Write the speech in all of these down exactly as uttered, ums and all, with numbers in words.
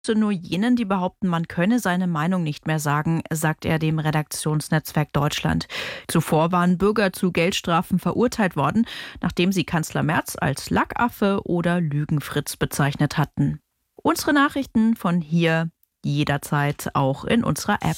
Nur jenen, die behaupten, man könne seine Meinung nicht mehr sagen, sagt er dem Redaktionsnetzwerk Deutschland. Zuvor waren Bürger zu Geldstrafen verurteilt worden, nachdem sie Kanzler Merz als Lackaffe oder Lügenfritz bezeichnet hatten. Unsere Nachrichten von hier jederzeit auch in unserer App.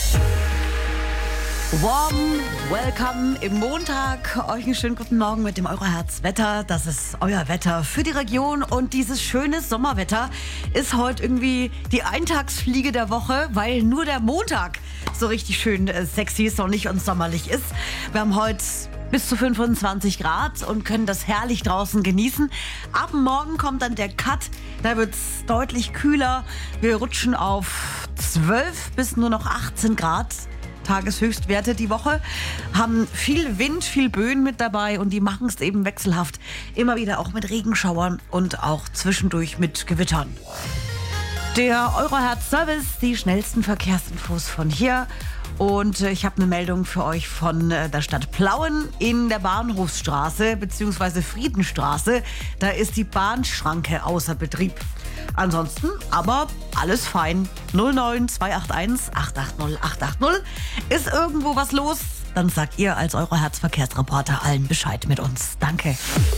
Warm welcome im Montag. Euch einen schönen guten Morgen mit dem Euroherz-Wetter. Das ist euer Wetter für die Region. Und dieses schöne Sommerwetter ist heute irgendwie die Eintagsfliege der Woche, weil nur der Montag so richtig schön äh, sexy, sonnig und sommerlich ist. Wir haben heute bis zu fünfundzwanzig Grad und können das herrlich draußen genießen. Ab morgen kommt dann der Cut. Da wird es deutlich kühler. Wir rutschen auf zwölf bis nur noch achtzehn Grad. Tageshöchstwerte die Woche, haben viel Wind, viel Böen mit dabei und die machen es eben wechselhaft. Immer wieder auch mit Regenschauern und auch zwischendurch mit Gewittern. Der Euroherz-Service, die schnellsten Verkehrsinfos von hier. Und ich habe eine Meldung für euch von der Stadt Plauen in der Bahnhofsstraße bzw. Friedenstraße. Da ist die Bahnschranke außer Betrieb. Ansonsten aber alles fein. null neun zwei acht eins acht acht null acht acht null. Ist irgendwo was los? Dann sagt ihr als Euroherz-Verkehrsreporter allen Bescheid mit uns. Danke.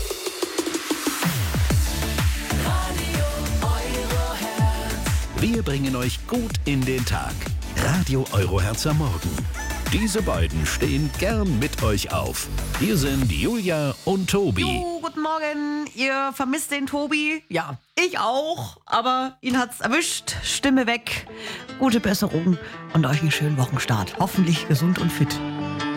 Wir bringen euch gut in den Tag. Radio Euroherz am Morgen. Diese beiden stehen gern mit euch auf. Hier sind Julia und Tobi. Jo, guten Morgen. Ihr vermisst den Tobi? Ja, ich auch. Aber ihn hat's erwischt. Stimme weg. Gute Besserung und euch einen schönen Wochenstart. Hoffentlich gesund und fit.